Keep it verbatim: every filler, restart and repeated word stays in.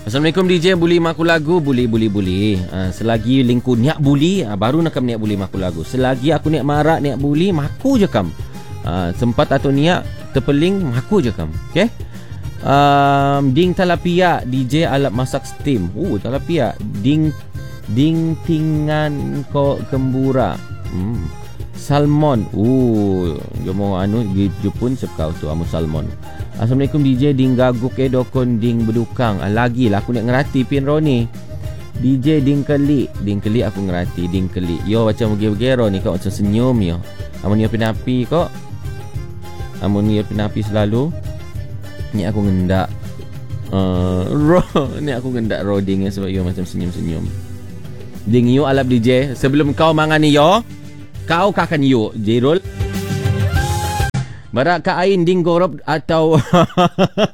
Assalamualaikum D J, buli maku lagu. Buli buli buli uh, selagi lingku niat buli, uh, baru nak kam niat buli maku lagu. Selagi aku niat marak niat buli, maku je kam. uh, Sempat atau niat terpeling, maku je kam. Okay. um, Ding talapia D J alat masak steam. Uh talapia. Ding Ding tingan ko kembura. hmm. Salmon. Uh Jomo anu Jepun sepkau tu amu salmon. Assalamualaikum D J, ding gaguk eh dokon ding bedukang. Ah, lagi lah aku nak ngerati pin Roni. D J ding kelik. Ding kelik aku ngerati. Ding kelik. Yo macam bergero ni kau macam senyum yo. Amun yo pinapi kok. Amun yo pinapi selalu. Ni aku ngendak. Uh, ro. Ni aku ngendak ro ding sebab yo macam senyum-senyum. Ding yo alap D J. Sebelum kau mangan ni yo, kau kakan yo. Jerol. Barak ka ain ding gorob atau